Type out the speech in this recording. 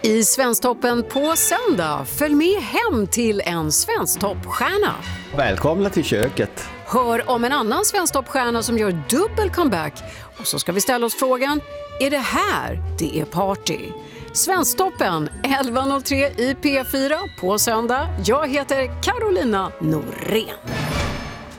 I Svensktoppen på söndag, följ med hem till en Svensktoppstjärna. Välkomna till köket. Hör om en annan Svensktoppstjärna som gör dubbel comeback. Och så ska vi ställa oss frågan, är det här det är party? Svensktoppen 11.03 i P4 på söndag. Jag heter Carolina Norén.